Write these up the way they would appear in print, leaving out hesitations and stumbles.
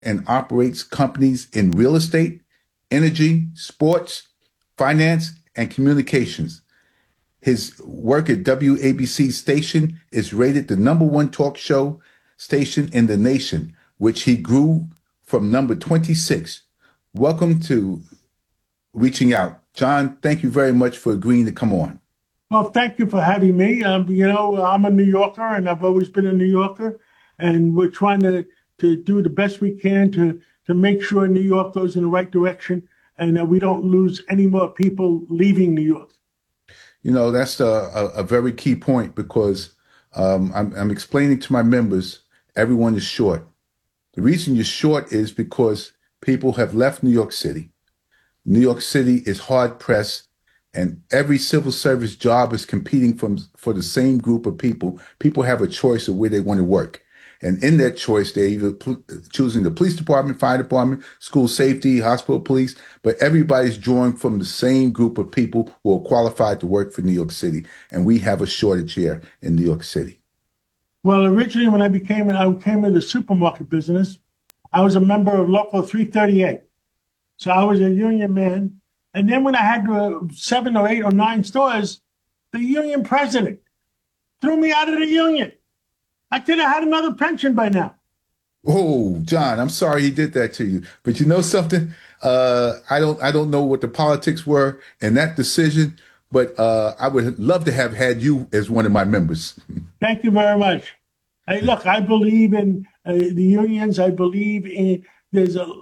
and operates companies in real estate, energy, sports, finance, and communications. His work at WABC station is rated the number one talk show station in the nation, which he grew from number 26. Welcome to Reaching Out. John, thank you very much for agreeing to come on. Well, thank you for having me. I'm a New Yorker, and I've always been a New Yorker, and we're trying to do the best we can to make sure New York goes in the right direction, and that we don't lose any more people leaving New York. You know, that's a very key point because I'm explaining to my members, everyone is short. The reason you're short is because people have left New York City. New York City is hard pressed, and every civil service job is competing for the same group of people. People have a choice of where they want to work. And in that choice, they're either choosing the police department, fire department, school safety, hospital police, but everybody's drawing from the same group of people who are qualified to work for New York City. And we have a shortage here in New York City. Well, originally when I came into the supermarket business, I was a member of Local 338. So I was a union man. And then when I had 7 or 8 or 9 stores, the union president threw me out of the union. I could have had another pension by now. Oh, John, I'm sorry he did that to you. But you know something? I don't know what the politics were in that decision, but I would love to have had you as one of my members. Thank you very much. Hey, look, I believe in the unions. I believe in there's a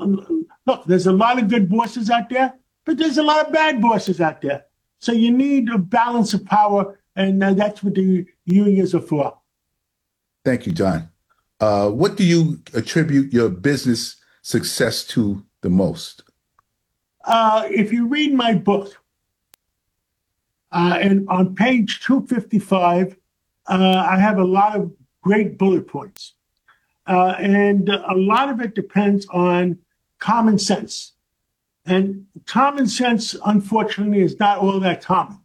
lot of good bosses out there, but there's a lot of bad bosses out there. So you need a balance of power, and that's what the unions are for. Thank you, John. What do you attribute your business success to the most? If you read my book, and on page 255, I have a lot of great bullet points. And a lot of it depends on common sense. And common sense, unfortunately, is not all that common.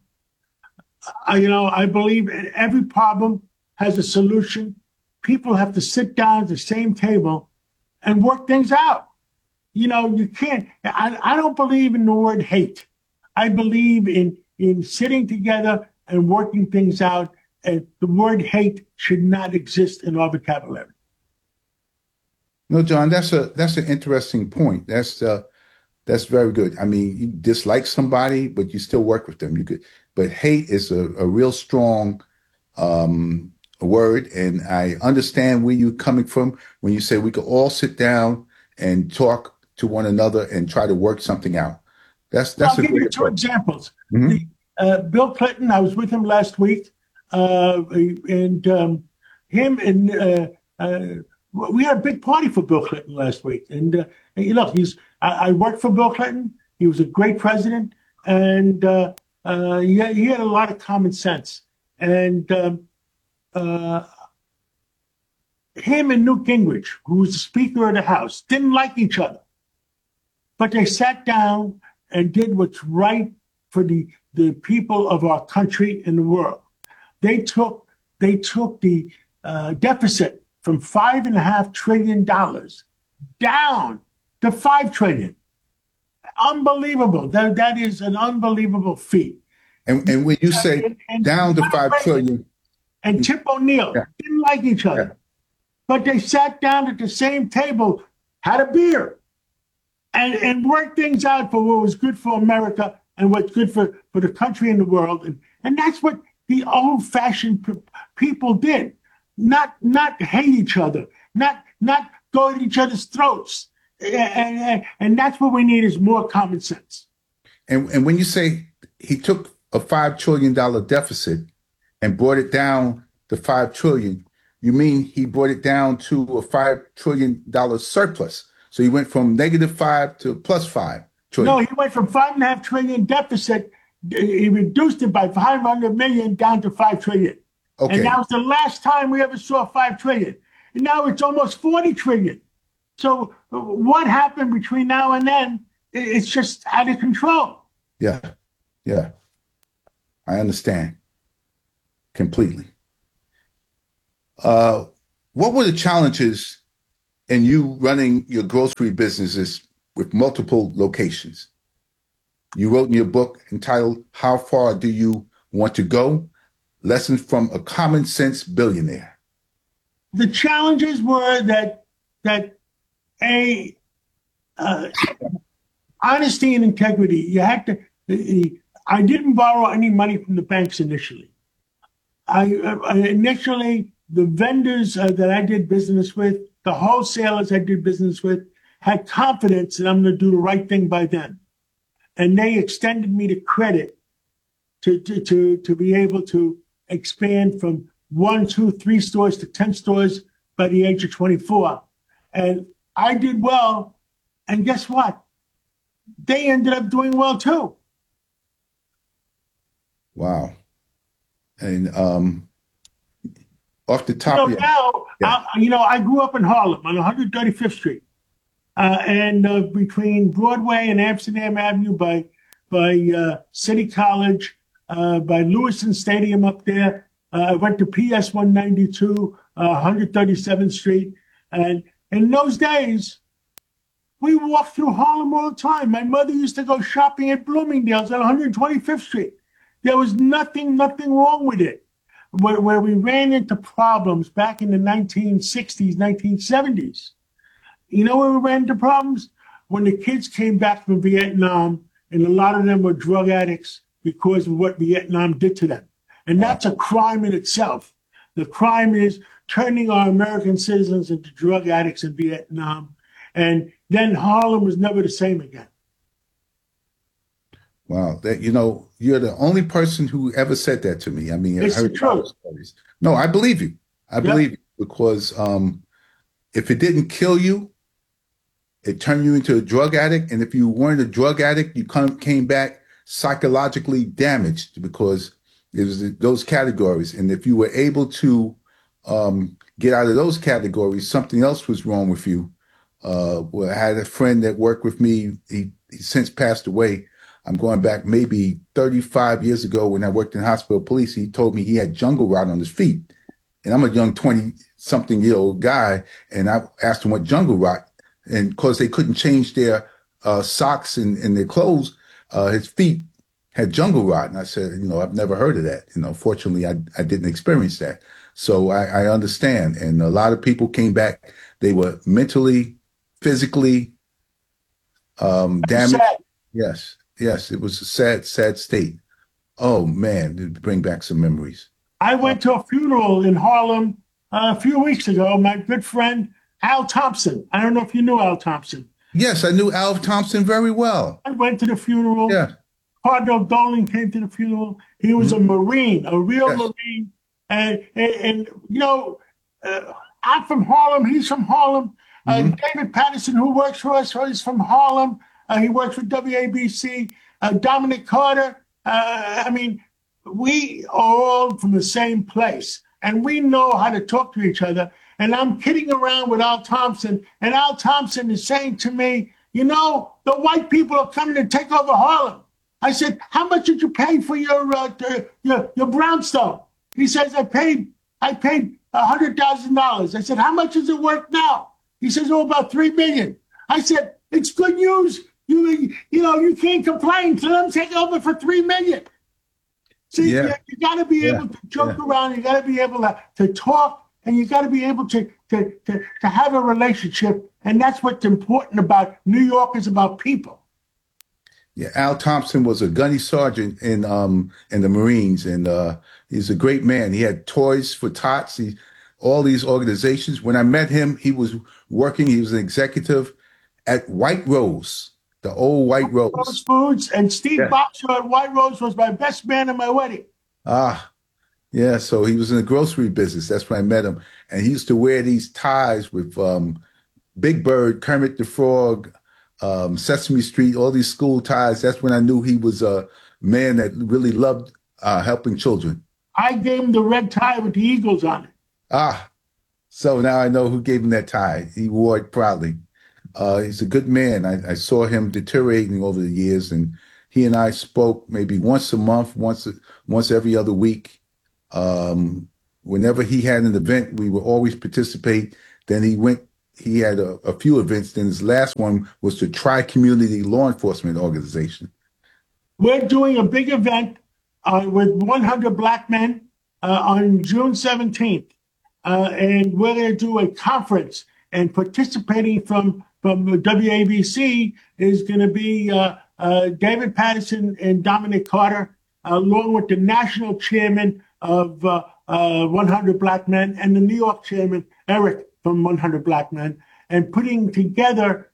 I believe every problem has a solution. People have to sit down at the same table and work things out. You can't, I don't believe in the word hate. I believe in sitting together and working things out. And the word hate should not exist in our vocabulary. No, John, that's an interesting point. That's very good. I mean, you dislike somebody, but you still work with them. But hate is a real strong word, and I understand where you're coming from when you say we could all sit down and talk to one another and try to work something out. I'll give you 2 examples. Mm-hmm. Bill Clinton, I was with him last week, and him and we had a big party for Bill Clinton last week. And look, I worked for Bill Clinton. He was a great president, and he had a lot of common sense. And him and Newt Gingrich, who was the Speaker of the House, didn't like each other. But they sat down and did what's right for the people of our country and the world. They took the deficit from $5.5 trillion down to $5 trillion. Unbelievable. That is an unbelievable feat. And when you say down to $5 trillion. And Tip O'Neill didn't like each other. Yeah. But they sat down at the same table, had a beer, and worked things out for what was good for America and what's good for the country and the world. And that's what the old-fashioned people did. Not hate each other, not go at each other's throats. And that's what we need is more common sense. And when you say he took a $5 trillion deficit and brought it down to $5 trillion, you mean he brought it down to a $5 trillion surplus? So he went from -5 to +5 trillion. No, he went from $5.5 trillion deficit. He reduced it by 500 million down to $5 trillion. Okay. And that was the last time we ever saw $5 trillion. And now it's almost 40 trillion. So what happened between now and then? It's just out of control. Yeah. I understand completely. What were the challenges and you running your grocery businesses with multiple locations. You wrote in your book entitled "How Far Do You Want to Go? Lessons from a Common Sense Billionaire." The challenges were that a uh, honesty and integrity. You had to. I didn't borrow any money from the banks initially. I initially the vendors that I did business with, the wholesalers I did business with, had confidence that I'm going to do the right thing by them, and they extended me the credit to be able to expand from one, two, three stores to 10 stores by the age of 24. And I did well. And guess what? They ended up doing well too. Wow. And off the You top know, of your now, yeah. I grew up in Harlem on 135th Street, and between Broadway and Amsterdam Avenue by City College, by Lewiston Stadium up there. I went to PS 192, 137th Street, and in those days, we walked through Harlem all the time. My mother used to go shopping at Bloomingdale's on 125th Street. There was nothing wrong with it. Where we ran into problems back in the 1960s, 1970s. You know where we ran into problems? When the kids came back from Vietnam, and a lot of them were drug addicts because of what Vietnam did to them. And Wow. that's a crime in itself. The crime is turning our American citizens into drug addicts in Vietnam. And then Harlem was never the same again. Wow, that you're the only person who ever said that to me. I mean, I It's the heard a lot of truth. stories. No, I believe you. I Yep. believe you because if it didn't kill you, it turned you into a drug addict, and if you weren't a drug addict, you came back psychologically damaged because it was those categories. And if you were able to get out of those categories, something else was wrong with you. Well, I had a friend that worked with me. He since passed away. I'm going back maybe 35 years ago when I worked in hospital police. He told me he had jungle rot on his feet. And I'm a young 20 something year old guy. And I asked him what jungle rot. And because they couldn't change their socks and their clothes, his feet had jungle rot. And I said, I've never heard of that. Fortunately, I didn't experience that. So I understand. And a lot of people came back. They were mentally, physically damaged. Sad. Yes. Yes. It was a sad, sad state. Oh, man. It bring back some memories. I went to a funeral in Harlem a few weeks ago. My good friend Al Thompson. I don't know if you knew Al Thompson. Yes, I knew Alf Thompson very well. I went to the funeral. Yeah. Cardinal Dolan came to the funeral. He was a Marine, a real Yes. Marine. I'm from Harlem. He's from Harlem. Hmm. David Patterson, who works for us, is from Harlem. He works for WABC. Dominic Carter. We are all from the same place, and we know how to talk to each other. And I'm kidding around with Al Thompson, and Al Thompson is saying to me, the white people are coming to take over Harlem. I said, how much did you pay for your brownstone? He says, I paid $100,000. I said, how much is it worth now? He says, oh, about $3 million. I said, it's good news. You can't complain. So let them take over for $3 million. See, Yeah. you got to be Yeah. able to joke around. You got to be able to talk, and you got to be able to have a relationship. And that's what's important about New York is about people. Yeah, Al Thompson was a gunny sergeant in the Marines, and he's a great man. He had Toys for Tots, all these organizations. When I met him, he was working. He was an executive at White Rose, the old White Those Rose. foods and Steve Yeah. Boxer at White Rose was my best man at my wedding. Ah, yeah. So he was in the grocery business. That's when I met him, and he used to wear these ties with Big Bird, Kermit the Frog, Sesame Street, all these school ties. That's when I knew he was a man that really loved helping children. I gave him the red tie with the Eagles on it. Ah, so now I know who gave him that tie. He wore it proudly. He's a good man. I saw him deteriorating over the years, and he and I spoke maybe once a month, once every other week. Whenever he had an event, we would always participate. Then he went he had a few events. Then his last one was the Tri-Community Law Enforcement Organization. We're doing a big event with 100 black men on June 17th. And we're going to do a conference. And participating from WABC is going to be David Patterson and Dominic Carter, along with the national chairman of 100 Black Men and the New York chairman, Eric from 100 Black Men, and putting together,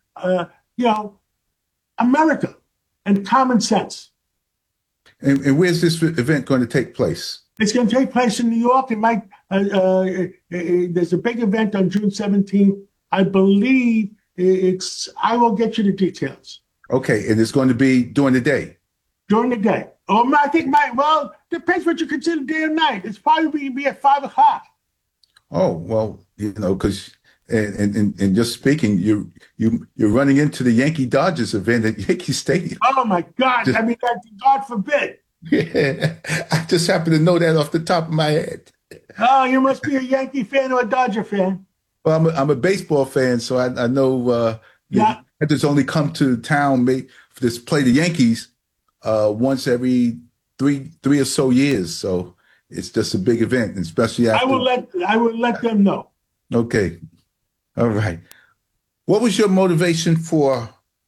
America and common sense. And where's this event going to take place? It's going to take place in New York. It might. There's a big event on June 17th. I believe it's. I will get you the details. Okay, and it's going to be during the day. During the day. I think well, depends what you consider day or night. It's probably going to be at 5 o'clock. Oh well, because and just speaking, you're running into the Yankee Dodgers event at Yankee Stadium. Oh my God! God forbid. Yeah, I just happen to know that off the top of my head. Oh, you must be a Yankee fan or a Dodger fan. Well, I'm a baseball fan, so I know. Yeah. I just only come to town to play the Yankees once every three or so years. So it's just a big event, especially after. I will let them know. Okay, all right. What was your motivation for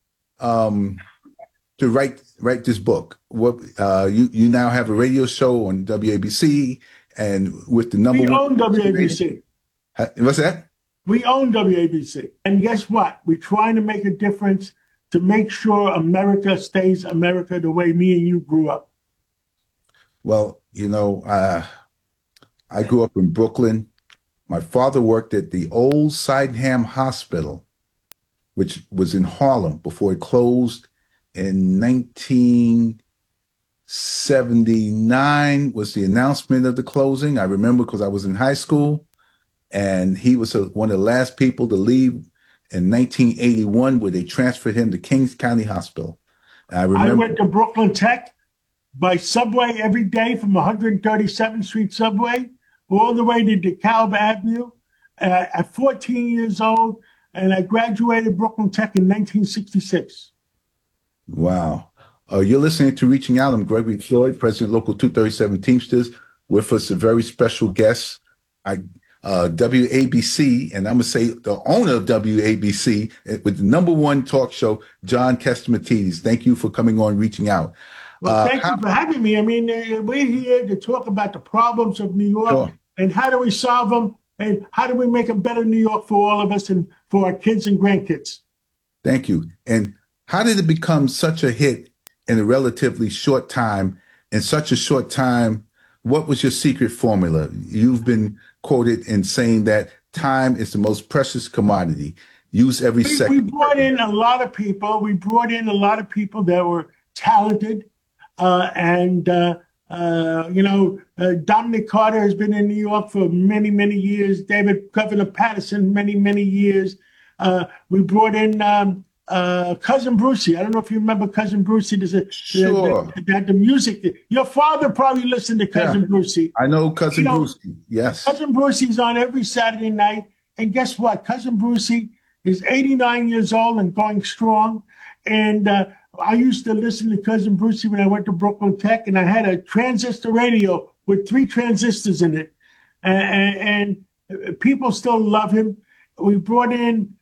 to write this book? What you now have a radio show on WABC, and with the number we one. We own WABC. What's that? We own WABC, and guess what? We're trying to make a difference to make sure America stays America the way me and you grew up. Well, I grew up in Brooklyn. My father worked at the old Sydenham Hospital, which was in Harlem before it closed in 1979 was the announcement of the closing. I remember because I was in high school, and he was one of the last people to leave in 1981, where they transferred him to Kings County Hospital. I went to Brooklyn Tech by subway every day from 137th Street subway all the way to DeKalb Avenue at 14 years old, and I graduated Brooklyn Tech in 1966. Wow. You're listening to Reaching Out. I'm Gregory Floyd, President Local 237 Teamsters. With us, a very special guest, WABC, and I'm going to say the owner of WABC with the number one talk show, John Catsimatidis. Thank you for coming on Reaching Out. Well, thank you for having me. I mean, we're here to talk about the problems of New York. Sure. And how do we solve them? And how do we make a better New York for all of us and for our kids and grandkids? Thank you. And how did it become such a hit in a relatively short time? In such a short time, what was your secret formula? You've been quoted in saying that time is the most precious commodity. Use every second. We brought in a lot of people. We brought in a lot of people that were talented. Dominic Carter has been in New York for many, many years. Governor Patterson, many, many years. We brought in Cousin Brucey. I don't know if you remember Cousin Brucey. Sure. The music. Your father probably listened to Cousin Brucey. I know Cousin Brucey. Yes. Cousin Brucey's on every Saturday night. And guess what? Cousin Brucey is 89 years old and going strong. And I used to listen to Cousin Brucey when I went to Brooklyn Tech, and I had a transistor radio with 3 transistors in it. And people still love him. We brought in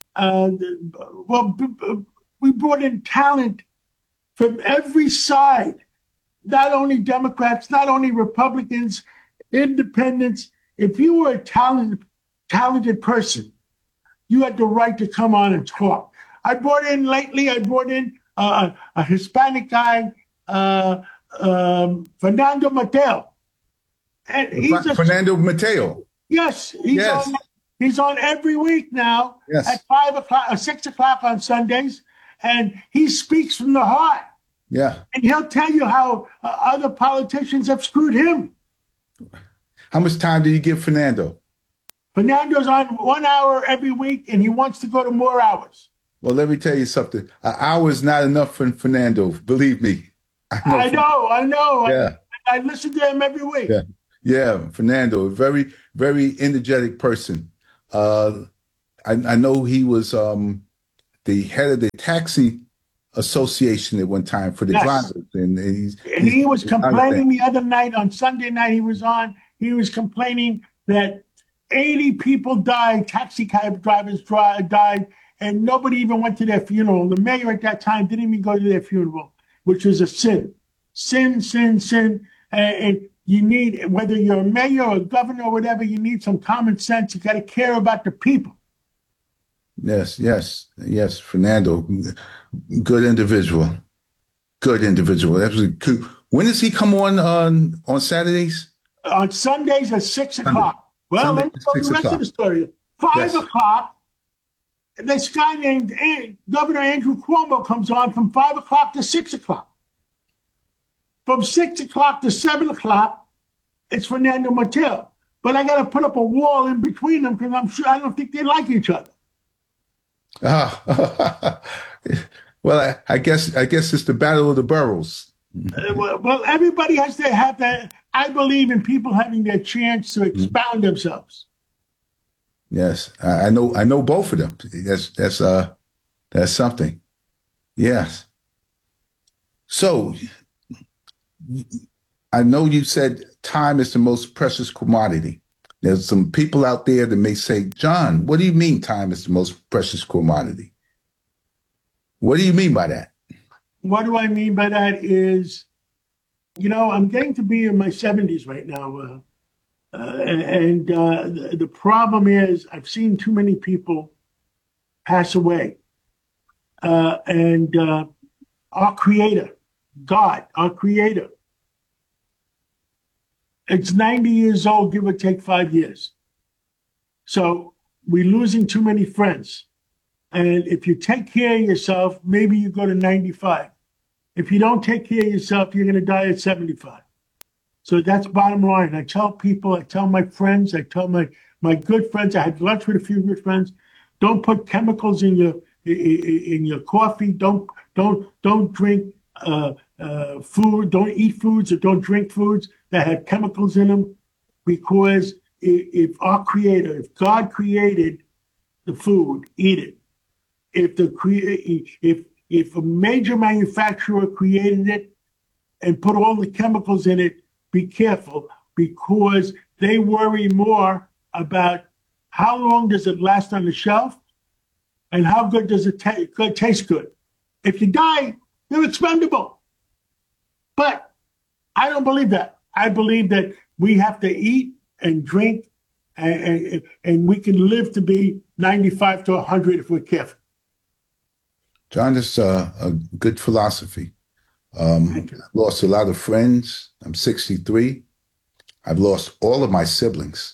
talent from every side, not only Democrats, not only Republicans, independents. If you were a talented person, you had the right to come on and talk. I brought in a Hispanic guy, Fernando Mateo. And Fernando Mateo. Yes, he's on every week now at 5 o'clock or 6 o'clock on Sundays, and he speaks from the heart. Yeah, and he'll tell you how other politicians have screwed him. How much time do you give Fernando? Fernando's on 1 hour every week, and he wants to go to more hours. Well, let me tell you something. An hour is not enough for Fernando. Believe me. I know. Yeah. I listen to him every week. Yeah, Fernando, a very, very energetic person. I know he was the head of the taxi association at one time for the Yes. drivers, and he's He was a lot of things. complaining the other night on Sunday night he was on. He was complaining that 80 people died, taxi cab drivers died, and nobody even went to their funeral. The mayor at that time didn't even go to their funeral, which was a sin. Sin, sin, sin. And you need, whether you're a mayor or a governor or whatever, you need some common sense. You got to care about the people. Yes, yes, yes, Fernando, good individual, good individual. Absolutely. When does he come on Saturdays? On Sundays at 6 Sunday. o'clock. Well, Sunday let's at go to six the rest of the o'clock. story. 5 Yes. o'clock, this guy named Governor Andrew Cuomo comes on from 5 o'clock to 6 o'clock. From 6 o'clock to 7 o'clock, it's Fernando Mateo. But I got to put up a wall in between them because I don't think they like each other. Ah, well, I guess it's the battle of the boroughs. Well, everybody has to have that. I believe in people having their chance to expound themselves. Yes, I know both of them. That's something. Yes. So I know you said time is the most precious commodity. There's some people out there that may say, John, what do you mean time is the most precious commodity? What do you mean by that? What do I mean by that is, I'm getting to be in my 70s right now. And the problem is I've seen too many people pass away. And our creator, God, our creator, it's 90 years old, give or take 5 years. So we're losing too many friends. And if you take care of yourself, maybe you go to 95. If you don't take care of yourself, you're going to die at 75. So that's bottom line. I tell people, I tell my friends, I tell my good friends, I had lunch with a few good friends, don't put chemicals in your coffee. Don't drink food. Don't eat foods or don't drink foods that have chemicals in them, because if God created the food, eat it. If a major manufacturer created it and put all the chemicals in it, be careful, because they worry more about how long does it last on the shelf and how good does it taste good. If you die, you're expendable. But I don't believe that. I believe that we have to eat and drink, and we can live to be 95 to 100 if we're careful. John, that's a good philosophy. I've lost a lot of friends. I'm 63. I've lost all of my siblings.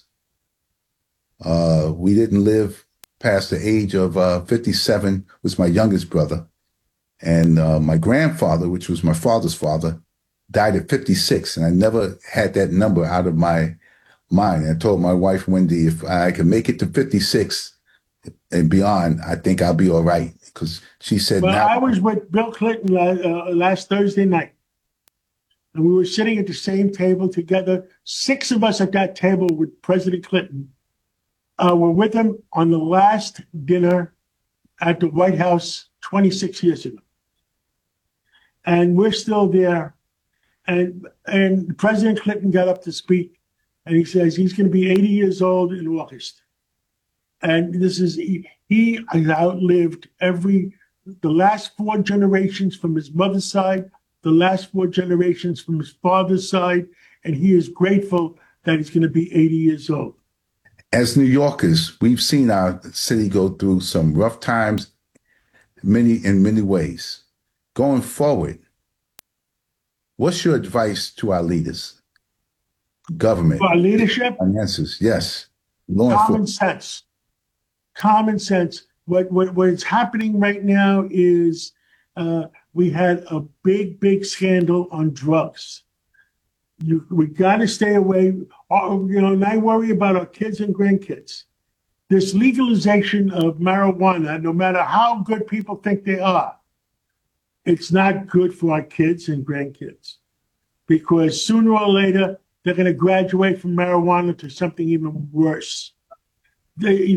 We didn't live past the age of 57, was my youngest brother. And my grandfather, which was my father's father, died at 56. And I never had that number out of my mind. I told my wife, Wendy, if I can make it to 56 and beyond, I think I'll be all right. Because she said, Well, now I was with Bill Clinton last Thursday night, and we were sitting at the same table together. 6 of us at that table with President Clinton were with him on the last dinner at the White House 26 years ago. And we're still there. And President Clinton got up to speak, and he says he's going to be 80 years old in August. And he has outlived the last 4 generations from his mother's side, the last 4 generations from his father's side, and he is grateful that he's going to be 80 years old. as New Yorkers, we've seen our city go through some rough times in many ways. Going forward, what's your advice to our leaders? Government, For our leadership, finances, yes. Law enforcement. Common sense. What is happening right now is we had a big scandal on drugs. We got to stay away. And I worry about our kids and grandkids. This legalization of marijuana, no matter how good people think they are, it's not good for our kids and grandkids, because sooner or later they're going to graduate from marijuana to something even worse. This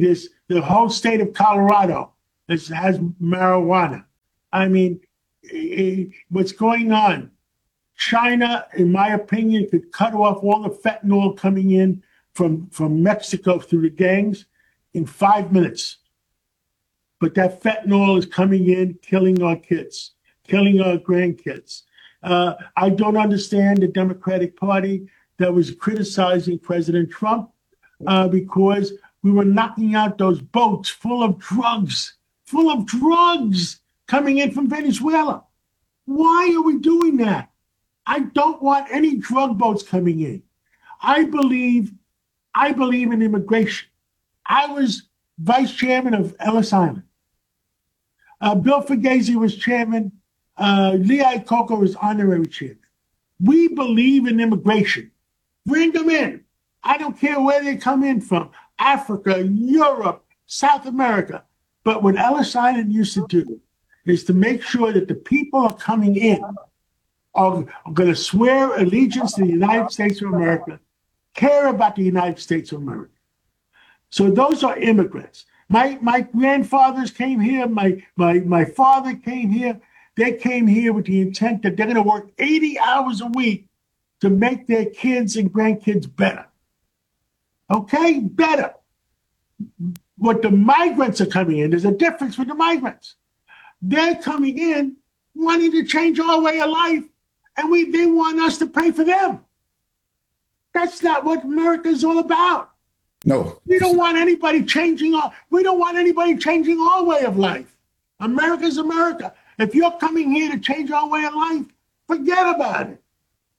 The whole state of Colorado has marijuana. I mean, what's going on? China, in my opinion, could cut off all the fentanyl coming in from Mexico through the gangs in 5 minutes. But that fentanyl is coming in, killing our kids, killing our grandkids. I don't understand the Democratic Party that was criticizing President Trump because we were knocking out those boats full of drugs coming in from Venezuela. Why are we doing that? I don't want any drug boats coming in. I believe in immigration. I was vice chairman of Ellis Island. Bill Fugazi was chairman. Lee Iacocca was honorary chairman. We believe in immigration. Bring them in. I don't care where they come in from. Africa, Europe, South America. But what Ellis Island used to do is to make sure that the people are coming in are going to swear allegiance to the United States of America, care about the United States of America. So those are immigrants. My grandfathers came here. My father came here. They came here with the intent that they're going to work 80 hours a week to make their kids and grandkids better. Okay? Better. What the migrants are coming in, there's a difference with the migrants. They're coming in wanting to change our way of life, and they want us to pay for them. That's not what America is all about. No. We don't want anybody changing our way of life. America's America. If you're coming here to change our way of life, forget about it.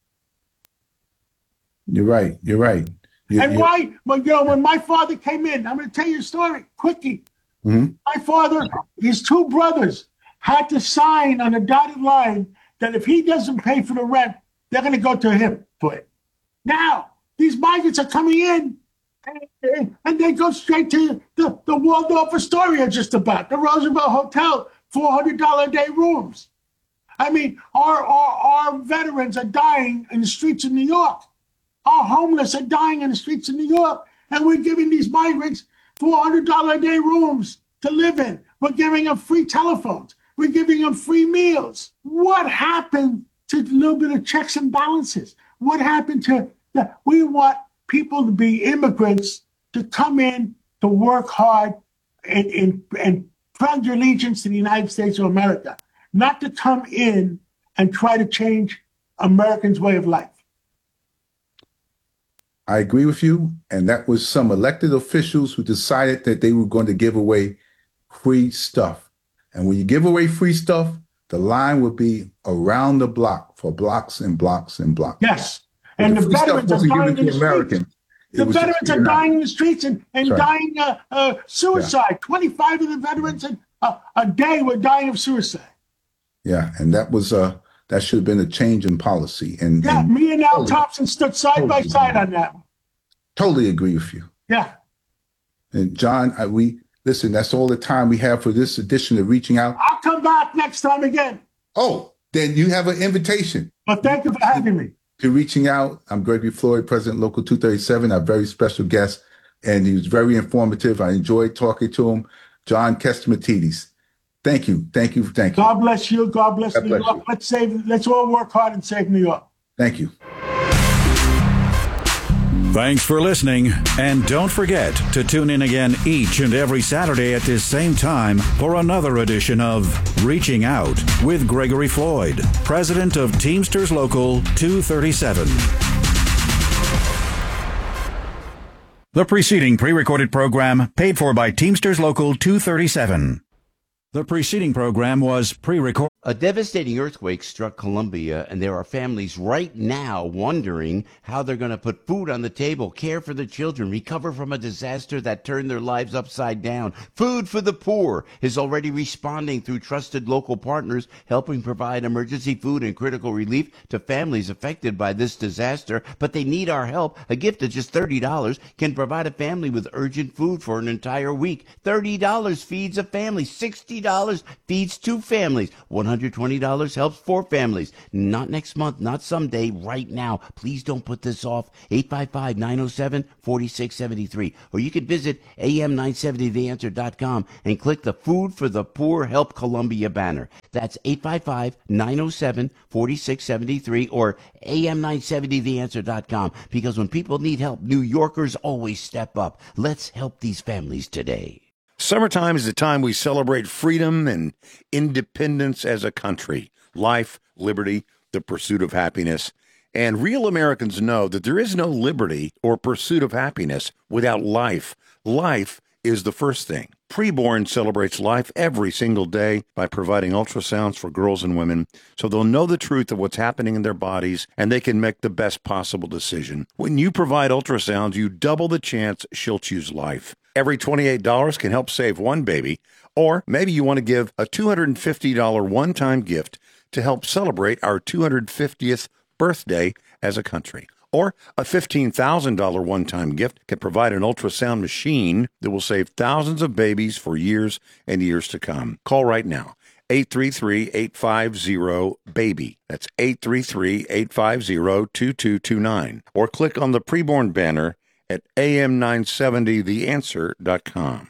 You're right. Why? Well, when my father came in, I'm going to tell you a story, quickie. Mm-hmm. My father, his two brothers had to sign on a dotted line that if he doesn't pay for the rent, they're going to go to him for it. Now, these migrants are coming in, and they go straight to the Waldorf Astoria just about, the Roosevelt Hotel, $400 a day rooms. I mean, our veterans are dying in the streets of New York. Our homeless are dying in the streets of New York, and we're giving these migrants $400 a day rooms to live in. We're giving them free telephones. We're giving them free meals. What happened to a little bit of checks and balances? What happened to that? We want people to be immigrants, to come in, to work hard, and pledge allegiance to the United States of America, not to come in and try to change Americans' way of life. I agree with you. And that was some elected officials who decided that they were going to give away free stuff. And when you give away free stuff, the line would be around the block for blocks and blocks and blocks. Yes. And the veterans are dying in the streets. The veterans are dying in the streets and dying suicide. Yeah. 25 of the veterans a day were dying of suicide. Yeah, and that was that should have been a change in policy. And me and Al Thompson stood side by side on that one. Totally agree with you. Yeah. And John, listen, that's all the time we have for this edition of Reaching Out. I'll come back next time again. Oh, then you have an invitation. Well, thank you for having me. To Reaching Out, I'm Gregory Floyd, President Local 237, our very special guest, and he was very informative. I enjoyed talking to him. John Catsimatidis. Thank you. God bless you. God bless New York. Let's all work hard and save New York. Thank you. Thanks for listening, and don't forget to tune in again each and every Saturday at this same time for another edition of Reaching Out with Gregory Floyd, President of Teamsters Local 237. The preceding pre-recorded program paid for by Teamsters Local 237. The preceding program was pre-recorded. A devastating earthquake struck Colombia, and there are families right now wondering how they're going to put food on the table, care for their children, recover from a disaster that turned their lives upside down. Food for the Poor is already responding through trusted local partners, helping provide emergency food and critical relief to families affected by this disaster. But they need our help. A gift of just $30 can provide a family with urgent food for an entire week. $30 feeds a family. $60 feeds two families. $100 $120 helps 4 families. Not next month, not someday, right now. Please don't put this off. 855-907-4673. Or you can visit am970theanswer.com and click the Food for the Poor Help Columbia banner. That's 855-907-4673 or am970theanswer.com. Because when people need help, New Yorkers always step up. Let's help these families today. Summertime is the time we celebrate freedom and independence as a country. Life, liberty, the pursuit of happiness. And real Americans know that there is no liberty or pursuit of happiness without life. Life is the first thing. Preborn celebrates life every single day by providing ultrasounds for girls and women so they'll know the truth of what's happening in their bodies and they can make the best possible decision. When you provide ultrasounds, you double the chance she'll choose life. Every $28 can help save one baby, or maybe you want to give a $250 one-time gift to help celebrate our 250th birthday as a country. Or a $15,000 one-time gift can provide an ultrasound machine that will save thousands of babies for years and years to come. Call right now. 833-850-BABY. That's 833-850-2229. Or click on the preborn banner at am970theanswer.com.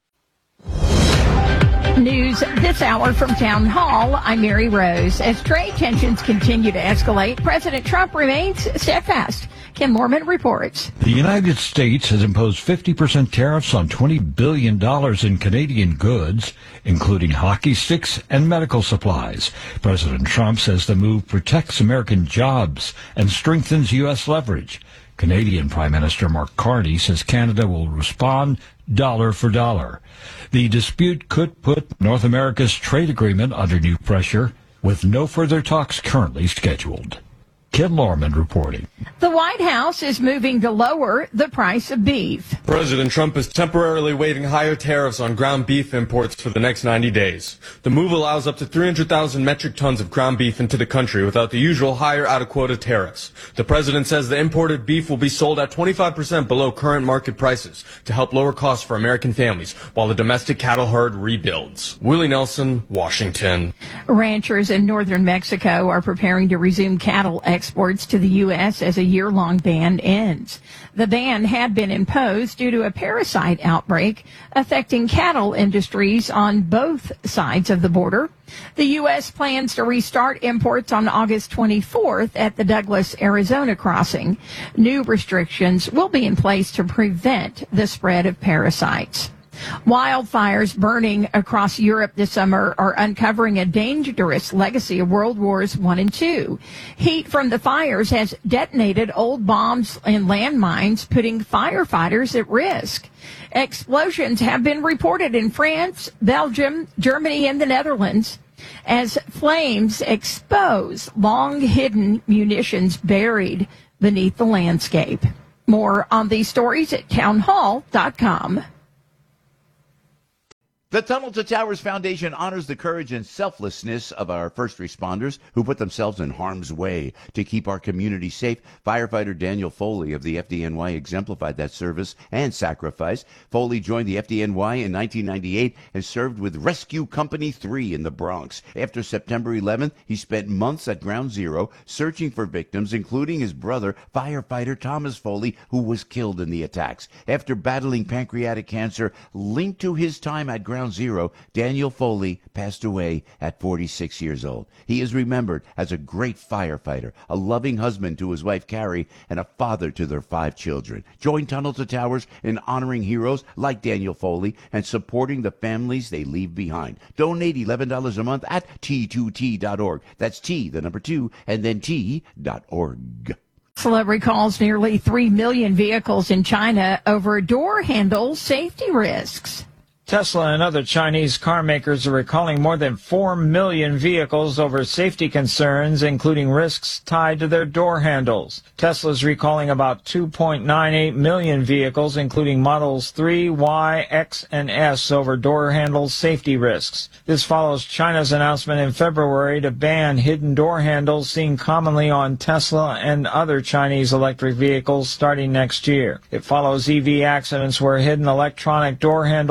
News this hour from Town Hall. I'm Mary Rose. As trade tensions continue to escalate, President Trump remains steadfast. Ken Lorman reports. The United States has imposed 50% tariffs on $20 billion in Canadian goods, including hockey sticks and medical supplies. President Trump says the move protects American jobs and strengthens U.S. leverage. Canadian Prime Minister Mark Carney says Canada will respond dollar for dollar. The dispute could put North America's trade agreement under new pressure, with no further talks currently scheduled. Ken Lorman reporting. The White House is moving to lower the price of beef. President Trump is temporarily waiving higher tariffs on ground beef imports for the next 90 days. The move allows up to 300,000 metric tons of ground beef into the country without the usual higher out-of-quota tariffs. The president says the imported beef will be sold at 25% below current market prices to help lower costs for American families while the domestic cattle herd rebuilds. Willie Nelson, Washington. Ranchers in northern Mexico are preparing to resume cattle exports to the U.S. as a year-long ban ends. The ban had been imposed due to a parasite outbreak affecting cattle industries on both sides of the border. The U.S. plans to restart imports on August 24th at the Douglas, Arizona crossing. New restrictions will be in place to prevent the spread of parasites. Wildfires burning across Europe this summer are uncovering a dangerous legacy of World Wars I and II. Heat from the fires has detonated old bombs and landmines, putting firefighters at risk. Explosions have been reported in France, Belgium, Germany, and the Netherlands as flames expose long-hidden munitions buried beneath the landscape. More on these stories at townhall.com. The Tunnel to Towers Foundation honors the courage and selflessness of our first responders who put themselves in harm's way to keep our community safe. Firefighter Daniel Foley of the FDNY exemplified that service and sacrifice. Foley joined the FDNY in 1998 and served with Rescue Company 3 in the Bronx. After September 11th, he spent months at Ground Zero searching for victims, including his brother, firefighter Thomas Foley, who was killed in the attacks. After battling pancreatic cancer linked to his time at Ground Zero, Daniel Foley passed away at 46 years old. He is remembered as a great firefighter, a loving husband to his wife Carrie, and a father to their 5 children. Join Tunnel to Towers in honoring heroes like Daniel Foley and supporting the families they leave behind. Donate $11 a month at T2T.org. That's T, the number 2, and then T.org. Tesla recalls nearly 3 million vehicles in China over door handle safety risks. Tesla and other Chinese car makers are recalling more than 4 million vehicles over safety concerns, including risks tied to their door handles. Tesla's recalling about 2.98 million vehicles, including models 3, Y, X, and S, over door handle safety risks. This follows China's announcement in February to ban hidden door handles seen commonly on Tesla and other Chinese electric vehicles starting next year. It follows EV accidents where hidden electronic door handles fail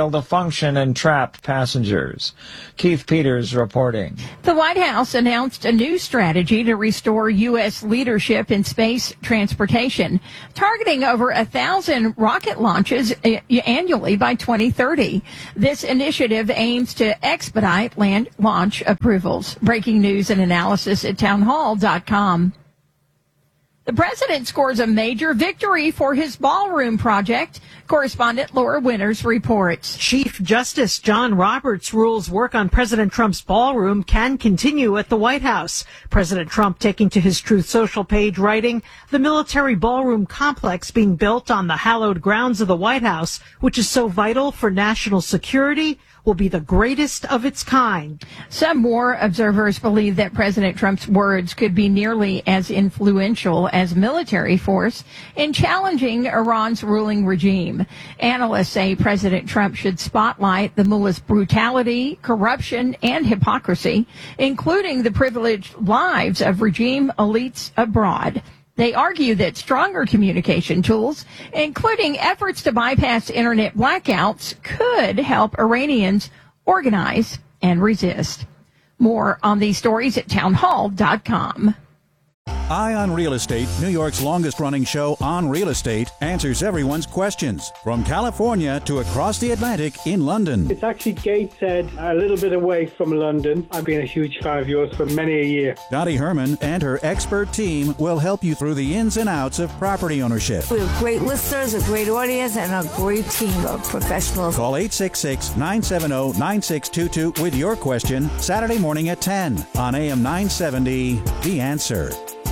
failed to function and trapped passengers. Keith Peters reporting. The White House announced a new strategy to restore U.S. leadership in space transportation, targeting over 1,000 rocket launches annually by 2030. This initiative aims to expedite land launch approvals. Breaking news and analysis at townhall.com. The president scores a major victory for his ballroom project. Correspondent Laura Winters reports. Chief Justice John Roberts rules work on President Trump's ballroom can continue at the White House. President Trump taking to his Truth Social page, writing, "The military ballroom complex being built on the hallowed grounds of the White House, which is so vital for national security, will be the greatest of its kind." Some more observers believe that President Trump's words could be nearly as influential as military force in challenging Iran's ruling regime. Analysts say President Trump should spotlight the mullah's brutality, corruption, and hypocrisy, including the privileged lives of regime elites abroad. They argue that stronger communication tools, including efforts to bypass internet blackouts, could help Iranians organize and resist. More on these stories at townhall.com. Eye on Real Estate, New York's longest-running show on real estate, answers everyone's questions from California to across the Atlantic in London. It's actually Gateshead, a little bit away from London. I've been a huge fan of yours for many a year. Dottie Herman and her expert team will help you through the ins and outs of property ownership. We have great listeners, a great audience, and a great team of professionals. Call 866-970-9622 with your question Saturday morning at 10 on AM 970, The Answer.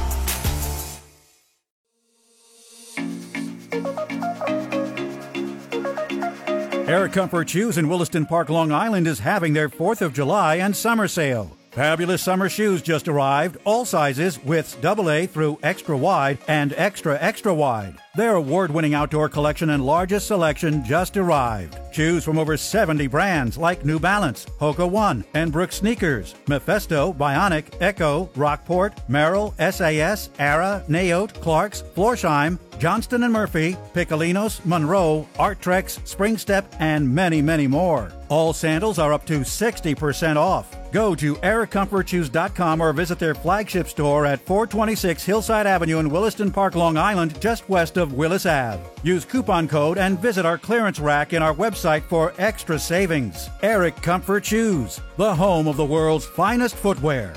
Eric Comfort Shoes in Williston Park, Long Island is having their 4th of July and summer sale. Fabulous summer shoes just arrived, all sizes, widths AA through extra wide and extra wide. Their award-winning outdoor collection and largest selection just arrived. Choose from over 70 brands like New Balance, Hoka One, and Brooks Sneakers, Mephisto, Bionic, Echo, Rockport, Merrill, SAS, Ara, Naote, Clarks, Florsheim, Johnston & Murphy, Piccolinos, Monroe, Arttrex, Springstep, and many, many more. All sandals are up to 60% off. Go to ericcomfortshoes.com or visit their flagship store at 426 Hillside Avenue in Williston Park, Long Island, just west of Willis Ave. Use coupon code and visit our clearance rack in our website for extra savings. Eric Comfort Shoes, the home of the world's finest footwear.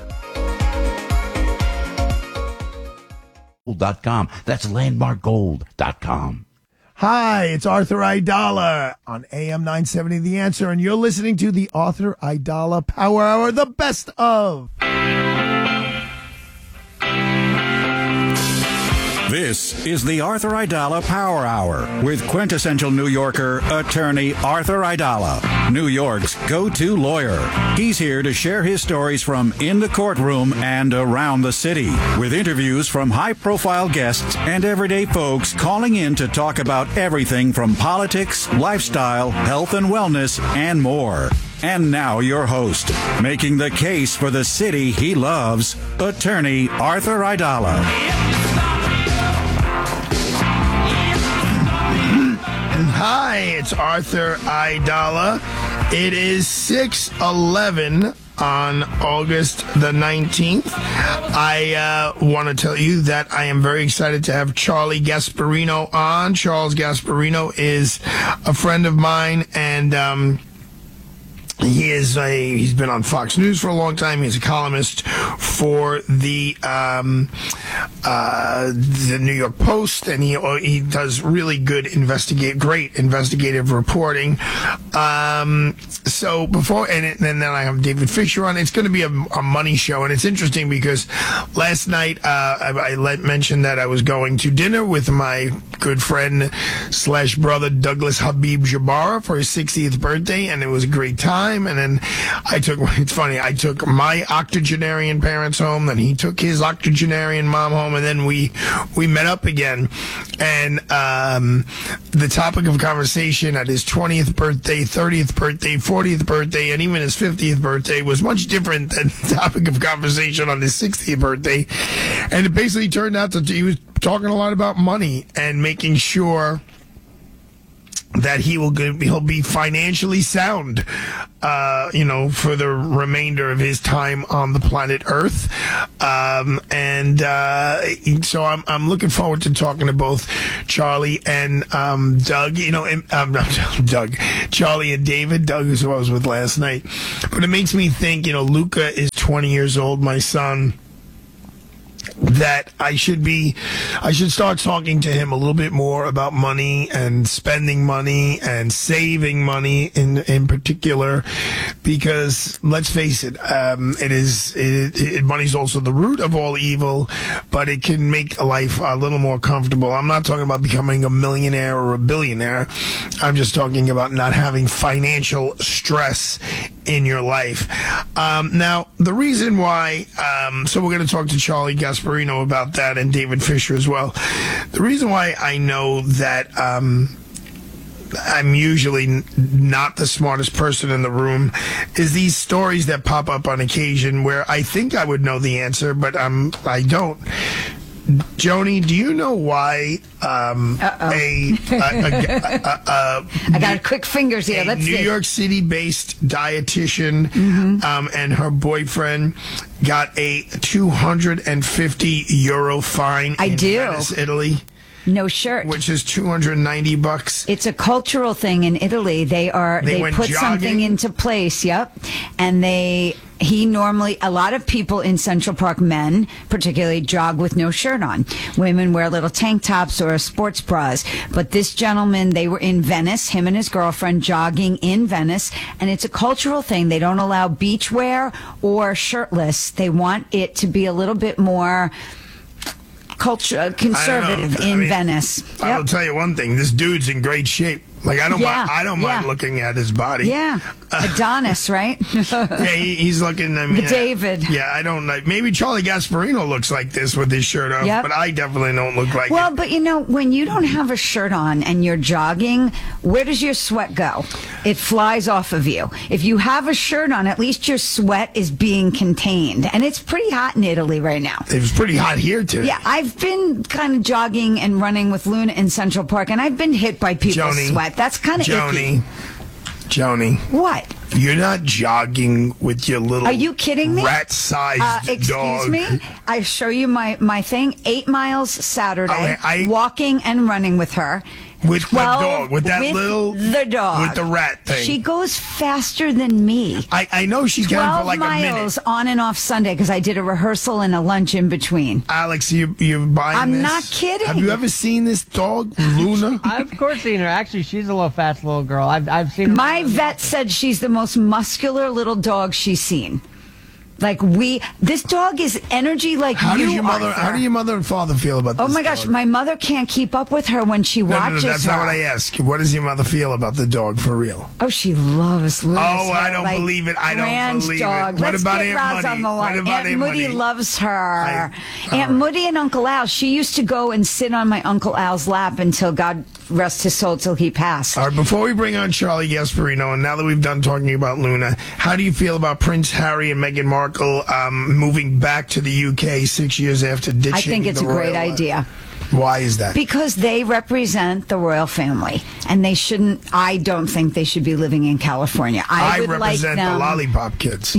That's landmarkgold.com. Hi, it's Arthur Aidala on AM 970 The Answer, and you're listening to the Arthur Aidala Power Hour, the best of. This is the Arthur Aidala Power Hour with quintessential New Yorker, attorney Arthur Aidala, New York's go-to lawyer. He's here to share his stories from in the courtroom and around the city, with interviews from high-profile guests and everyday folks calling in to talk about everything from politics, lifestyle, health and wellness, and more. And now your host, making the case for the city he loves, attorney Arthur Aidala. Hi, it's Arthur Aidala. It is 6/11 on August the 19th. I want to tell you that I am very excited to have Charlie Gasparino on. Charles Gasparino is a friend of mine, and he's been on Fox News for a long time. He's a columnist for the New York Post, and he does really good great investigative reporting. So before, and then I have David Fisher on. It's going to be a money show, and it's interesting because last night I mentioned that I was going to dinner with my good friend / brother Douglas Habib Jabara for his 60th birthday, and it was a great time. And then I took my octogenarian parents home, then he took his octogenarian mom home, and then we met up again. And the topic of conversation at his 20th birthday, 30th birthday, 40th birthday, and even his 50th birthday was much different than the topic of conversation on his 60th birthday. And it basically turned out that he was talking a lot about money and making sure that he'll be financially sound, for the remainder of his time on the planet Earth. So I'm looking forward to talking to both Charlie and Doug. Charlie and David. Doug is who I was with last night. But it makes me think, Luca is 20 years old, my son, that I should start talking to him a little bit more about money and spending money and saving money in particular, because let's face it, money's also the root of all evil, but it can make life a little more comfortable. I'm not talking about becoming a millionaire or a billionaire. I'm just talking about not having financial stress in your life. Now, the reason why, so we're going to talk to Charlie Gasparino about that, and David Fisher as well. The reason why I know that I'm usually not the smartest person in the room is these stories that pop up on occasion where I think I would know the answer, but I don't. Joni, do you know why I got quick fingers here. Let's see. New York City-based dietitian and her boyfriend got a €250 fine in Venice, Italy? No shirt, which is $290. It's a cultural thing in Italy. They put something into place. Yep, and a lot of people in Central Park, men particularly, jog with no shirt on. Women wear little tank tops or sports bras. But this gentleman, they were in Venice, him and his girlfriend jogging in Venice, and it's a cultural thing. They don't allow beach wear or shirtless. They want it to be a little bit more conservative in Venice. Yep. I'll tell you one thing. This dude's in great shape. Like, I don't mind looking at his body. Yeah. Adonis, right? Yeah, he's looking, David. Yeah, I don't like, maybe Charlie Gasparino looks like this with his shirt off, but I definitely don't look like it. Well, but when you don't have a shirt on and you're jogging, where does your sweat go? It flies off of you. If you have a shirt on, at least your sweat is being contained. And it's pretty hot in Italy right now. It was pretty hot here, too. Yeah, I've been kind of jogging and running with Luna in Central Park, and I've been hit by people's sweat. That's kind of icky. Joni. What? You're not jogging with your little Are you kidding me? Rat-sized dog. Excuse me? I show you my thing. 8 miles Saturday, walking and running with her. With the dog, with the dog, with the rat thing. She goes faster than me. I know she's going for like 12 a minute. miles on and off Sunday because I did a rehearsal and a lunch in between. Alex, you're buying this? I'm not kidding. Have you ever seen this dog, Luna? I've of course seen her. Actually, she's a little fast little girl. I've seen her. My vet said she's the most muscular little dog she's seen. This dog is energy like how you, does your mother? Arthur. How do your mother and father feel about this? Oh my gosh, my mother can't keep up with her when she watches that's her. not what I asked. What does your mother feel about the dog for real? Oh, she loves Luna. Oh, I don't believe it. I don't believe dog. it. What Let's about get Aunt Roz on Moody? the line. What about Aunt Moody loves her. Aunt Moody and Uncle Al. She used to go and sit on my Uncle Al's lap until God rest his soul till he passed. All right, before we bring on Charlie Gasparino, and now that we've done talking about Luna, how do you feel about Prince Harry and Meghan Markle moving back to the UK 6 years after ditching I think it's a great idea. Why is that? Because they represent the royal family, and I don't think they should be living in California. I would represent like the lollipop kids.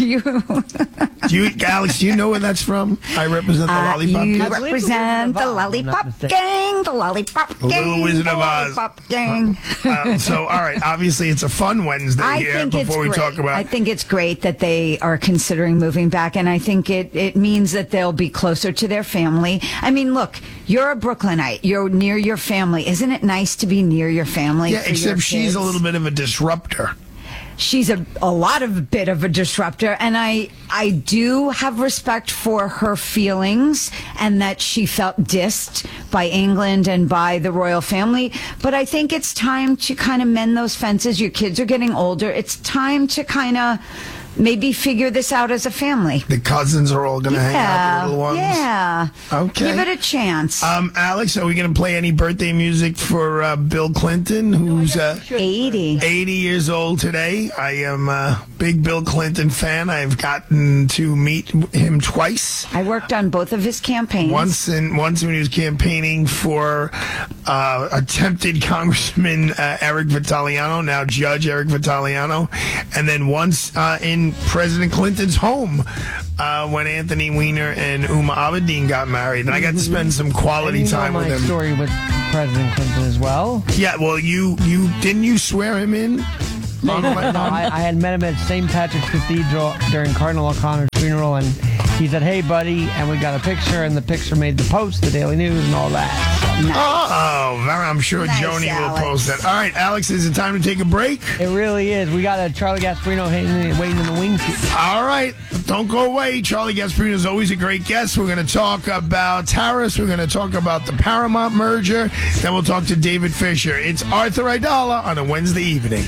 You, Alex, do you know where that's from? I represent the lollipop kids. You represent the lollipop gang, the lollipop gang, Little Wizard of Oz. lollipop gang. So, all right, obviously it's a fun Wednesday here before we talk about... I think it's great that they are considering moving back, and I think it means that they'll be closer to their family. I mean, look, you're a Brooklynite. You're near your family. Isn't it nice to be near your family? Yeah, except she's a little bit of a disruptor. She's a bit of a disruptor, and I do have respect for her feelings and that she felt dissed by England and by the royal family. But I think it's time to kind of mend those fences. Your kids are getting older. It's time to kind of maybe figure this out as a family. The cousins are all going to hang out, the little ones? Yeah. Okay. Give it a chance. Alex, are we going to play any birthday music for Bill Clinton, who's 80 years old today? I am a big Bill Clinton fan. I've gotten to meet him twice. I worked on both of his campaigns. Once when he was campaigning for attempted Congressman Eric Vitaliano, now Judge Eric Vitaliano, and then once in President Clinton's home when Anthony Weiner and Uma Abedin got married, and I got to spend some quality time with him. Story with President Clinton as well. Yeah, well, you didn't you swear him in? No, I had met him at St. Patrick's Cathedral during Cardinal O'Connor's funeral, and he said, "Hey, buddy," and we got a picture, and the picture made the Post, the Daily News, and all that. Nice. I'm sure Nice, Joni will Alex. post that. All right, Alex, is it time to take a break? It really is. We got a Charlie Gasparino waiting in the wings. All right, don't go away. Charlie Gasparino is always a great guest. We're going to talk about tariffs. We're going to talk about the Paramount merger. Then we'll talk to David Fisher. It's Arthur Aidala on a Wednesday evening.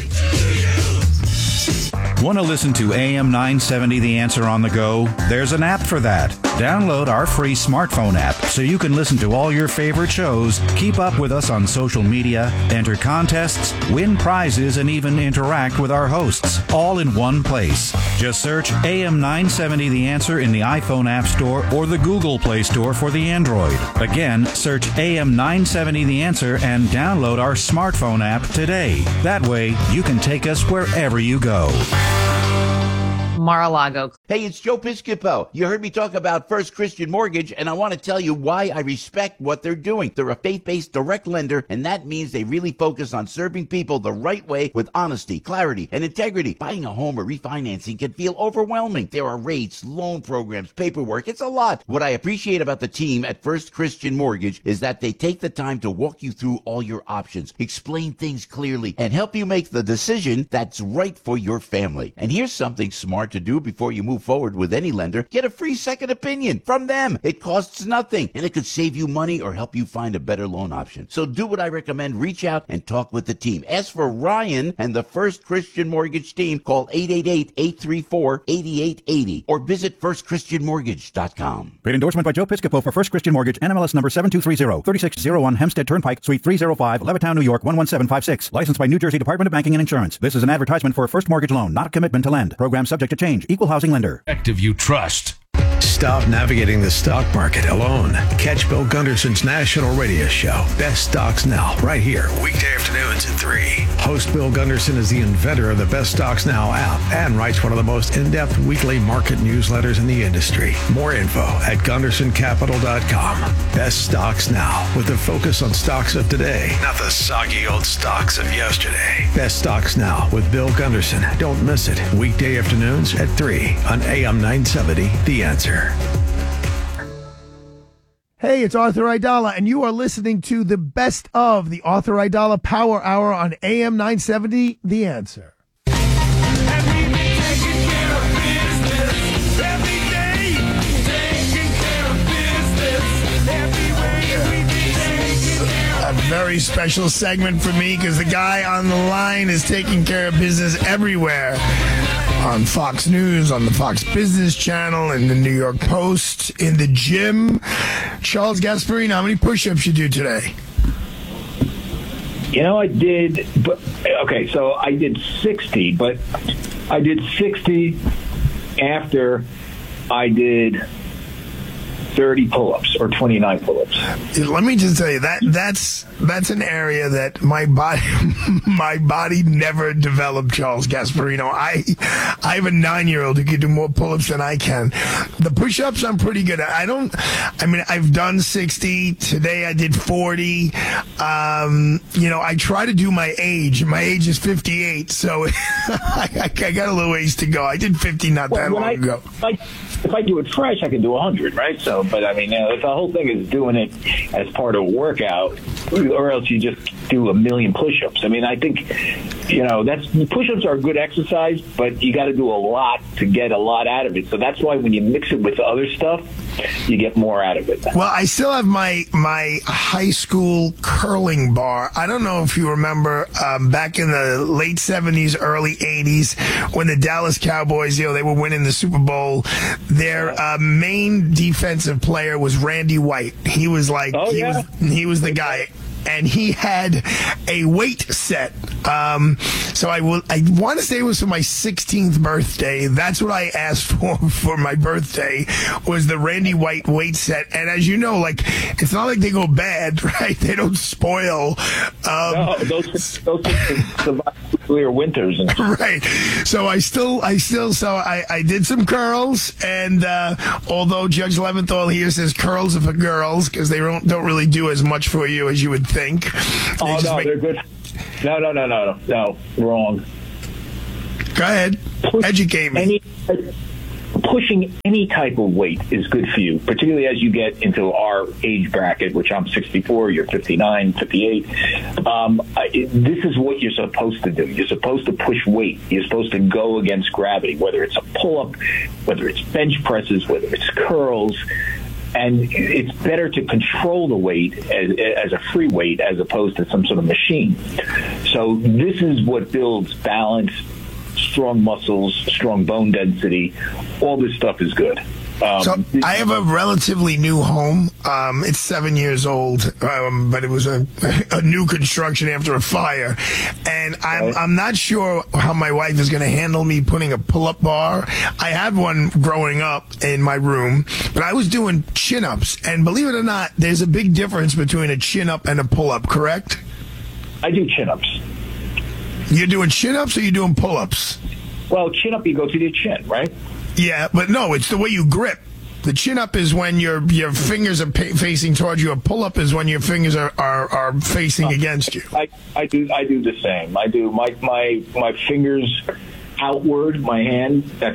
Want to listen to AM 970 The Answer on the go? There's an app for that. Download our free smartphone app so you can listen to all your favorite shows, keep up with us on social media, enter contests, win prizes, and even interact with our hosts, all in one place. Just search AM 970 The Answer in the iPhone App Store or the Google Play Store for the Android. Again, search AM 970 The Answer and download our smartphone app today. That way, you can take us wherever you go. Mar-a-Lago. Hey, it's Joe Piscopo. You heard me talk about First Christian Mortgage, and I want to tell you why I respect what they're doing. They're a faith-based direct lender, and that means they really focus on serving people the right way with honesty, clarity, and integrity. Buying a home or refinancing can feel overwhelming. There are rates, loan programs, paperwork. It's a lot. What I appreciate about the team at First Christian Mortgage is that they take the time to walk you through all your options, explain things clearly, and help you make the decision that's right for your family. And here's something smart to do before you move forward with any lender. Get a free second opinion from them. It costs nothing, and it could save you money or help you find a better loan option. So do what I recommend. Reach out and talk with the team. Ask for Ryan and the First Christian Mortgage team. Call 888-834-8880 or visit firstchristianmortgage.com. Paid endorsement by Joe Piscopo for First Christian Mortgage, NMLS number 7230, 3601 Hempstead Turnpike, Suite 305, Levittown, New York, 11756. Licensed by New Jersey Department of Banking and Insurance. This is an advertisement for a first mortgage loan, not a commitment to lend. Program subject to change. Equal housing lender. Active you trust. Stop navigating the stock market alone. Catch Bill Gunderson's national radio show, Best Stocks Now, right here, weekday afternoons at 3. Host Bill Gunderson is the inventor of the Best Stocks Now app and writes one of the most in-depth weekly market newsletters in the industry. More info at GundersonCapital.com. Best Stocks Now, with a focus on stocks of today, not the soggy old stocks of yesterday. Best Stocks Now with Bill Gunderson. Don't miss it. Weekday afternoons at 3 on AM 970, The Answer. Hey, it's Arthur Aidala, and you are listening to the best of the Arthur Aidala Power Hour on AM 970, The Answer. A very special segment for me because the guy on the line is taking care of business everywhere. On Fox News, on the Fox Business Channel, in the New York Post, in the gym. Charles Gasparino, how many push-ups you do today? You know, I did 60, but I did 60 after I did 30 pull-ups or 29 pull-ups. Let me just tell you that's an area that my body never developed, Charles Gasparino. I have a 9-year-old who can do more pull-ups than I can. The push-ups I'm pretty good at. I've done 60. Today I did 40. I try to do my age. My age is 58, so I got a little ways to go. I did 50 not that long ago. If I do it fresh, I can do 100, right? So, but I mean, the whole thing is doing it as part of a workout, or else you just do a million push-ups. I mean, I think push-ups are a good exercise, but you got to do a lot to get a lot out of it. So that's why when you mix it with other stuff, you get more out of it. Well, I still have my high school curling bar. I don't know if you remember back in the late 70s, early 80s, when the Dallas Cowboys, they were winning the Super Bowl. Their main defensive player was Randy White. He was he was the guy. And he had a weight set. So I want to say it was for my 16th birthday. That's what I asked for my birthday, was the Randy White weight set. And as you know, it's not like they go bad, right? They don't spoil. No, those survive nuclear winters. Right. So I did some curls, and although Judge Leventhal here says curls are for girls because they don't really do as much for you as you would think. They're good. No, wrong. Go ahead. Educate me. Pushing any type of weight is good for you, particularly as you get into our age bracket, which I'm 64, you're 59, 58. This is what you're supposed to do. You're supposed to push weight. You're supposed to go against gravity, whether it's a pull-up, whether it's bench presses, whether it's curls. And it's better to control the weight as a free weight as opposed to some sort of machine. So this is what builds balance, strong muscles, strong bone density. All this stuff is good. So I have a relatively new home. It's 7 years old, but it was a new construction after a fire. And I'm not sure how my wife is going to handle me putting a pull-up bar. I had one growing up in my room, but I was doing chin-ups. And believe it or not, there's a big difference between a chin-up and a pull-up, correct? I do chin-ups. You're doing chin-ups or you're doing pull-ups? Well, chin-up, you go to the chin, right? Yeah, but no, it's the way you grip. The chin-up is when your fingers are facing towards you. A pull-up is when your fingers are facing against you. I do the same. I do my fingers outward, my hand. That's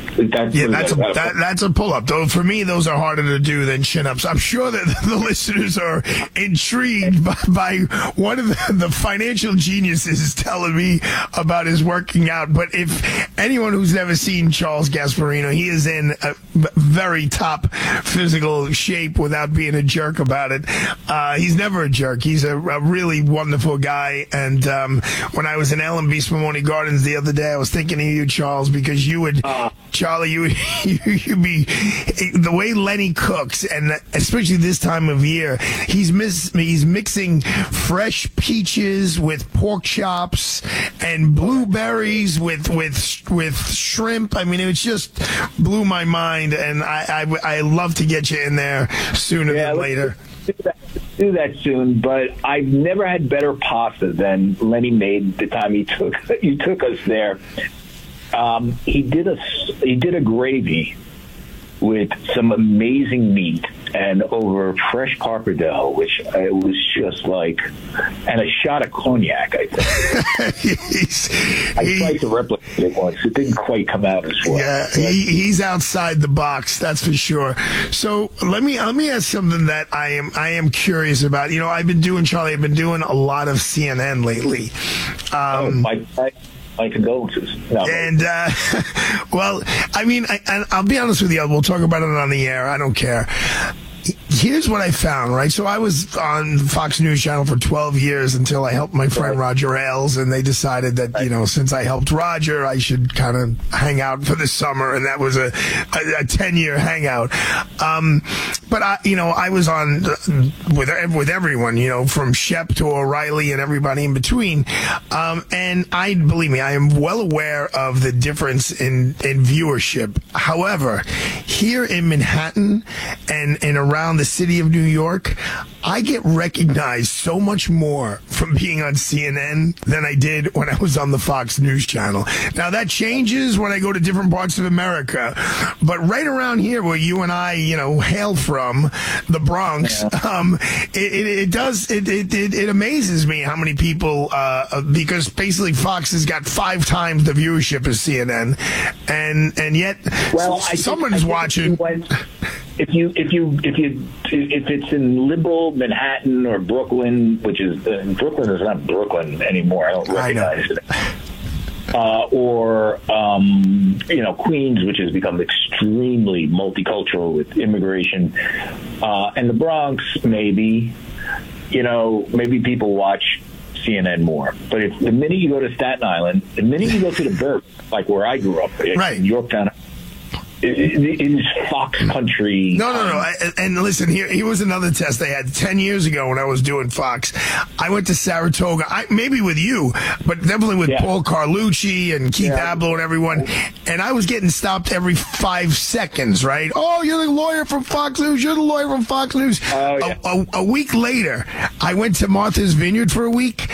a pull-up. Though for me, those are harder to do than chin-ups. I'm sure that the listeners are intrigued by one of the financial geniuses telling me about his working out. But if anyone who's never seen Charles Gasparino, he is in a very top physical shape without being a jerk about it. He's never a jerk. He's a really wonderful guy. And when I was in L&B Spumoni Gardens the other day, I was thinking of you, Charles, because you would... Charlie, you'd be the way Lenny cooks, and especially this time of year, he's mixing fresh peaches with pork chops and blueberries with shrimp. I mean, it just blew my mind, and I love to get you in there sooner than later. Do that soon, but I've never had better pasta than Lenny made the time you took us there. He did a gravy with some amazing meat and over fresh pappardelle, which it was just and a shot of cognac, I think. I tried to replicate it once. It didn't quite come out as well. Yeah, he's outside the box, that's for sure. So let me ask something that I am curious about. I've been doing a lot of CNN lately. My condolences. No. And, well, I mean, I'll be honest with you. We'll talk about it on the air. I don't care. Here's what I found, right? So I was on Fox News Channel for 12 years until I helped my friend Roger Ailes, and they decided that, since I helped Roger, I should kind of hang out for the summer, and that was a 10-year hangout. But I was on with everyone, from Shep to O'Reilly and everybody in between. And believe me, I am well aware of the difference in viewership. However, here in Manhattan and around the city of New York, I get recognized so much more from being on CNN than I did when I was on the Fox News Channel. Now, that changes when I go to different parts of America, but right around here where you and I, hail from, the Bronx, it amazes me how many people, because basically Fox has got 5 times the viewership as CNN, and yet someone's watching. if it's in liberal Manhattan or Brooklyn, which is Brooklyn is not Brooklyn anymore. I don't recognize it. Or Queens, which has become extremely multicultural with immigration, and the Bronx, maybe people watch CNN more. But if the minute you go to Staten Island, the minute you go to the Burb, like where I grew up, in Yorktown, it is Fox Country. No. And listen, here was another test they had 10 years ago when I was doing Fox. I went to Saratoga, maybe with you, but definitely with Paul Carlucci and Keith Abloh and everyone. And I was getting stopped every 5 seconds, right? Oh, you're the lawyer from Fox News. You're the lawyer from Fox News. A week later, I went to Martha's Vineyard for a week.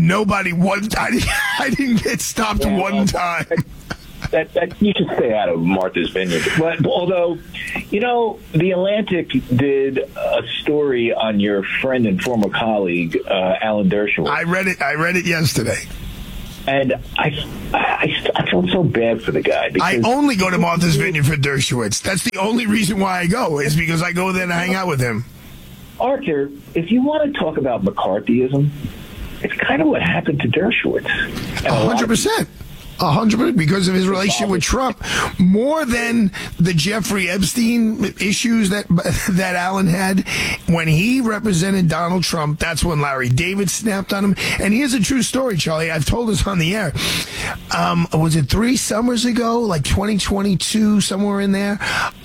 I didn't get stopped one time. That you should stay out of Martha's Vineyard. But although, the Atlantic did a story on your friend and former colleague, Alan Dershowitz. I read it yesterday. And I felt so bad for the guy. I only go to Martha's Vineyard for Dershowitz. That's the only reason why I go, is because I go there to hang out with him. Arthur, if you want to talk about McCarthyism, it's kind of what happened to Dershowitz. 100%. 100%, because of his relationship with Trump, more than the Jeffrey Epstein issues that Alan had when he represented Donald Trump. That's when Larry David snapped on him. And here's a true story, Charlie. I've told this on the air. Was it 3 summers ago, like 2022, somewhere in there?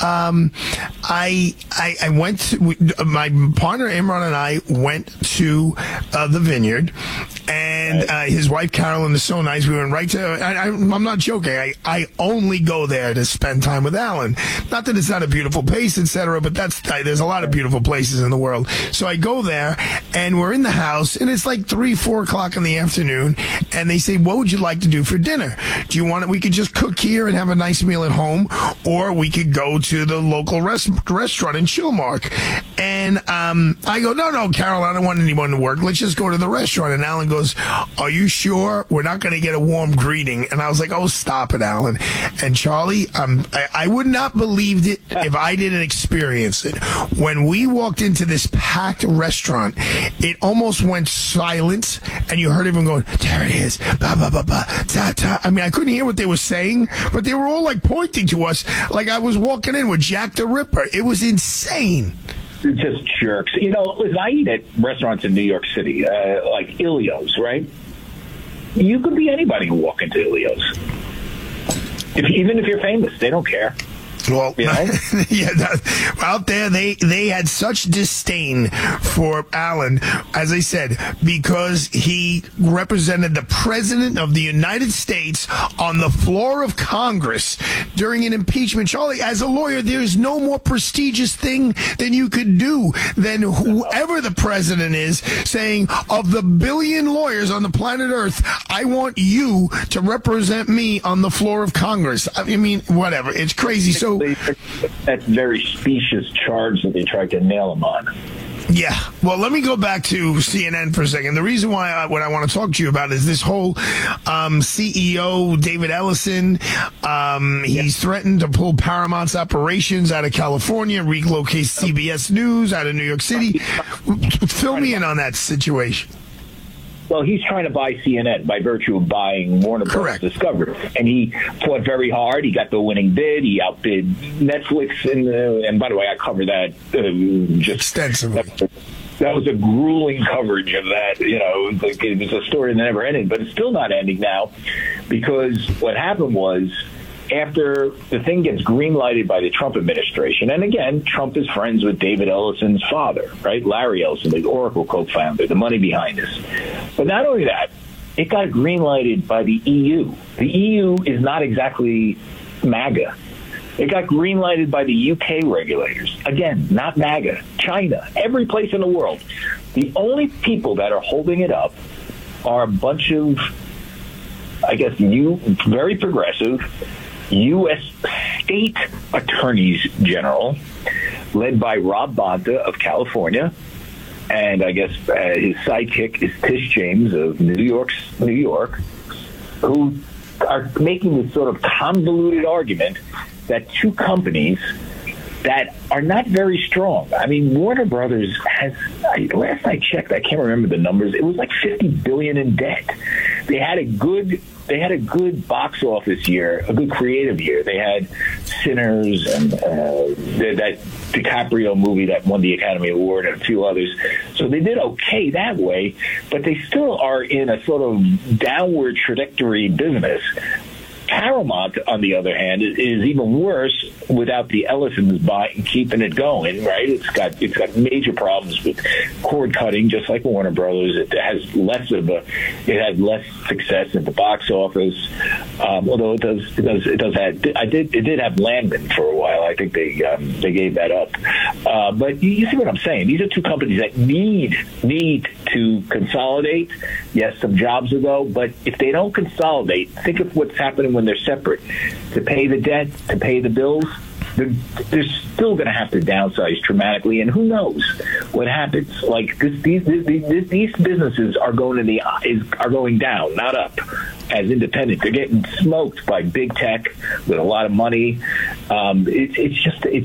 I went to, my partner Imran and I went to the Vineyard, and his wife Carolyn is so nice. We went right to. I'm not joking. I only go there to spend time with Alan. Not that it's not a beautiful place, etc., but there's a lot of beautiful places in the world. So I go there, and we're in the house, and it's like 3-4 o'clock in the afternoon, and they say, "What would you like to do for dinner? Do you want it? We could just cook here and have a nice meal at home, or we could go to the local restaurant in Chilmark." And I go, "No, Carol, I don't want anyone to work. Let's just go to the restaurant." And Alan goes, "Are you sure? We're not going to get a warm greeting." And I was like, "Oh, stop it, Alan." And Charlie, I would not believed it if I didn't experience it. When we walked into this packed restaurant, it almost went silent, and you heard everyone going, "There it is, ba ba ba ba, ta ta." I mean, I couldn't hear what they were saying, but they were all like pointing to us, like I was walking in with Jack the Ripper. It was insane. Just jerks. Listen, I eat at restaurants in New York City, like Ilios, right? You could be anybody who walk into Ilios. Even if you're famous, they don't care. Well, out there, they had such disdain for Alan, as I said, because he represented the President of the United States on the floor of Congress during an impeachment. Charlie, as a lawyer, there's no more prestigious thing than you could do than whoever the president is saying, "Of the billion lawyers on the planet Earth, I want you to represent me on the floor of Congress." I mean, whatever. It's crazy. So that's very specious charge that they tried to nail him on. Yeah. Well, let me go back to CNN for a second. The reason why what I want to talk to you about is this whole CEO, David Ellison. He's threatened to pull Paramount's operations out of California, relocate CBS News out of New York City. Fill me in on that situation. Well, he's trying to buy CNN by virtue of buying Warner Bros. Discovery. And he fought very hard. He got the winning bid. He outbid Netflix. And by the way, I covered that just extensively. That was a grueling coverage of that. It was a story that never ended. But it's still not ending now, because what happened was, after the thing gets green-lighted by the Trump administration, and again, Trump is friends with David Ellison's father, right? Larry Ellison, the Oracle co-founder, the money behind this. But not only that, it got green-lighted by the EU. The EU is not exactly MAGA. It got green-lighted by the UK regulators. Again, not MAGA. China, every place in the world. The only people that are holding it up are a bunch of, I guess, very progressive U.S. state attorneys general, led by Rob Bonta of California, and I guess his sidekick is Tish James of New York, who are making this sort of convoluted argument that two companies that are not very strong. I mean, Warner Brothers last I checked, I can't remember the numbers. It was like $50 billion in debt. They had a good box office year, a good creative year. They had Sinners and that DiCaprio movie that won the Academy Award and a few others. So they did okay that way, but they still are in a sort of downward trajectory business. Paramount, on the other hand, is even worse without the Ellisons keeping it going. Right? It's got major problems with cord cutting, just like Warner Brothers. It has less success at the box office. Although it did have Landman for a while. I think they gave that up. But you see what I'm saying? These are two companies that need to consolidate. Yes, some jobs will go, but if they don't consolidate, think of what's happening when they're separate. To pay the debt, to pay the bills, they're still going to have to downsize dramatically, and who knows what happens. Like these businesses are going down, not up. As independent, they're getting smoked by big tech with a lot of money. It's